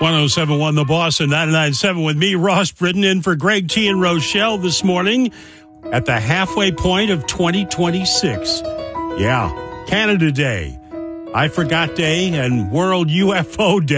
1071 The Boss and 99.7 with me, Ross Britton, in for Greg T. and Rochelle this morning at the halfway point of 2026. Yeah, Canada Day, I Forgot Day, and World UFO Day.